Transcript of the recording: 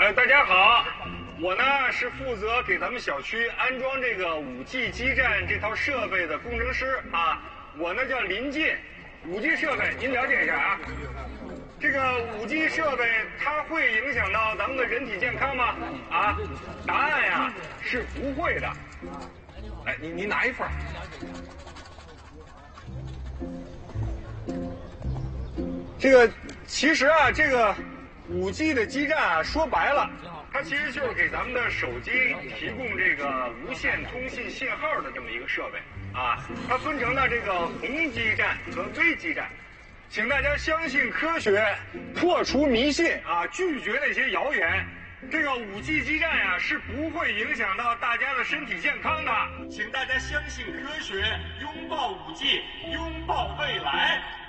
大家好，我呢是负责给咱们小区安装这个5G 基站这套设备的工程师啊。我呢叫林进，5G 设备您了解一下啊。这个5G 设备它会影响到咱们的人体健康吗？啊，答案呀是不会的。来，你拿一份。这个其实啊，这个5G 的基站啊，说白了，它其实就是给咱们的手机提供这个无线通信信号的这么一个设备啊。它分成了这个红基站和微基站，请大家相信科学，破除迷信啊，拒绝那些谣言。这个5G 基站呀，是不会影响到大家的身体健康的，请大家相信科学，拥抱5G，拥抱未来。